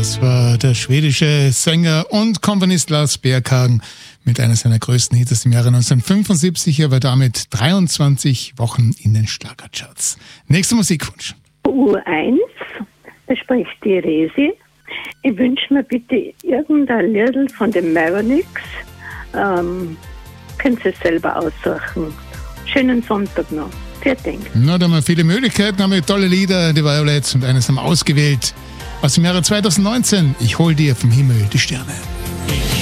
Das war der schwedische Sänger und Komponist Lars Berghagen mit einer seiner größten Hits im Jahre 1975. Er war damit 23 Wochen in den Schlagercharts. Nächster Musikwunsch. U1, da spricht die Resi. Ich wünsche mir bitte irgendein Lied von den Mavericks. Können Sie es selber aussuchen. Schönen Sonntag noch. Fertig. Na, da haben wir viele Möglichkeiten, haben wir tolle Lieder, die Violets, und eines haben wir ausgewählt aus dem Jahre 2019. Ich hol dir vom Himmel die Sterne.